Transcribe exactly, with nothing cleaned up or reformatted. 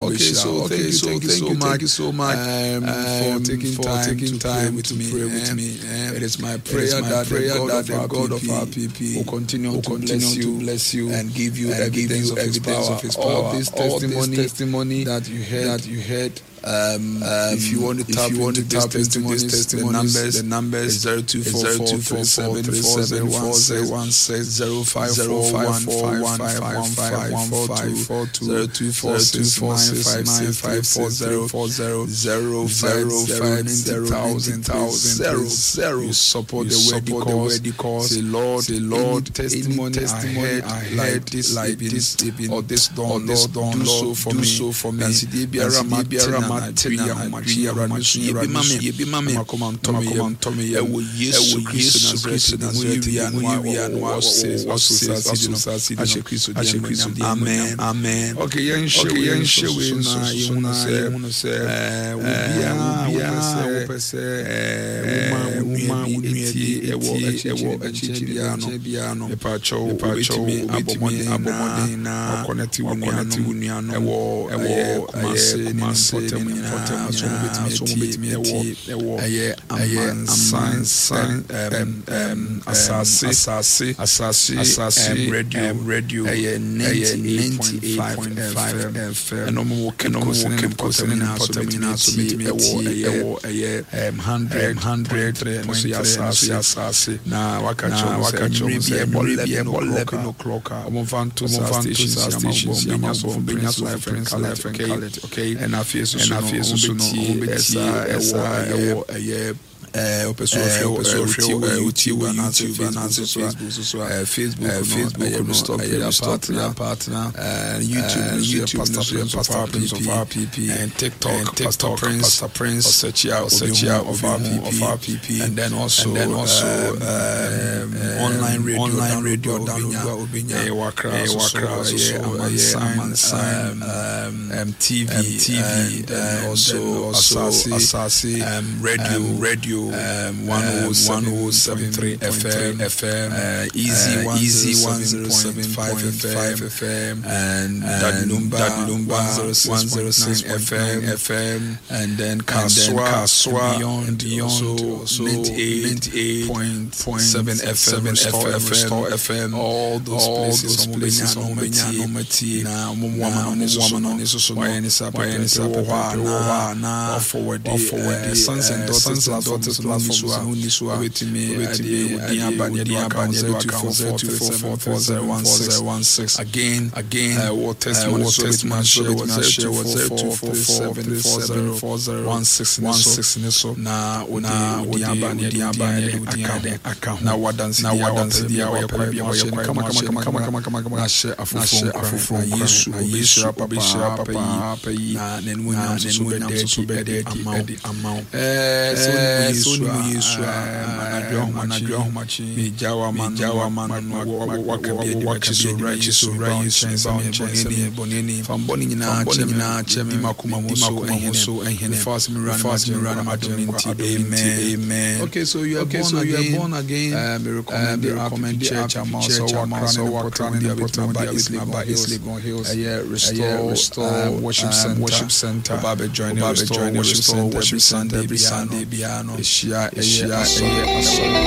Okay, so thank you, thank you so much, thank you so much um, for taking time, taking time with me, pray with me. It is my prayer that the God of our P P will continue to bless you and give you evidence of His power. All this testimony that you heard, that you heard. Um, um, if you want to tap into this testimony, the numbers, the numbers zero two four four four seven four seven one six one six zero five zero five four one five one five one five four two zero two four six four six nine five four zero four zero zero zero five zero thousand thousand zero zero. You support the word cause. Say Lord, the Lord testimony, testimony. I heard this like this or this dawn, this dawn. Do so for me, do so for me. And see, biara Matria, Matria, Matria, Yebi Mame, Makomam Tommy, Tommy, Ewo Yesu Christ, Nazareth, and what says, what says, Ashe Christ, Amen, Amen. Okay, yen show, yen show, we na, you wanna say, you wanna say, eh, ubia, ubia, ubia, say, eh, woman, woman, eti, ewo, ewo, echichibiano, biano, epacho, epacho, abomodi, abomodi na, okoneti, okoneti, uniano, ewo, ewo, kumase, kumase. Potem so betimi ewo ewo aye aman san um asase asase asase asase radio radio aye ninety-eight point five F M eno mo ke no mo ke potem na so betimi ewo ewo aye one hundred point three asase na wakacho wakacho be eleven o'clock omo van to stations ya so Benya Life and Calif, okay, and I feel so na fie so no esa esa ewo eye eh o pessoa fio pessoa fio YouTube na Facebook so Facebook Facebook no stop your partner partner YouTube YouTube Pastor Prince of R P P and TikTok Pastor Prince Pastor Prince search out search out of R P P and then also and then also online radio online radio download obinya e wakra so aman sign um T V T V then also Asase Asase radio radio um one oh seven point three F M F M uh, easy uh, easy one oh seven point five F M and Dadilumba one oh six F M F M and then Kaswa Kaswa beyond beyond so ninety-eight point seven F M Store F M all those places places omenya na woman on this woman so so why any sap why any sap na forward forward sons and daughters daughters platforms so with me adi abanye di abanye zero two four four four zero one six again again what testimony what testimony share what share what zero two four four seven four zero one six so na na odi abanye di abanye odi aka na wadansi na wadansi di awakwa bia wa kama kama kama kama kama kama na share afufo afufo Yesu obishira papa papa yi na nenu nya so be so be dey amount eh so ni Yesu anadwo anadwo homachi me jawa man jawa man waka bi waka so right so right so bonini bonini from boni nyina che nyina che mi makoma mo so ehene fast me run fast me run amen amen. Okay, so you are okay, born so again. You are born again. Uh, me recommend the recommend church amount so wakra so wakra in the bottom by Islegon Hills. Yeah, restore restore worship center worship center. Obabe join restore worship center worship center every Sunday biano. Eshia eshia eshia